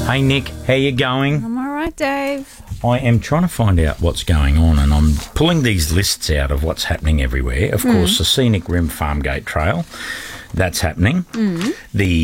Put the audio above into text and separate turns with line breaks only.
Hey Nick, how you going?
I'm all right, Dave.
I am trying to find out what's going on, and I'm pulling these lists out of what's happening everywhere. Of course, the Scenic Rim Farmgate Trail, that's happening. The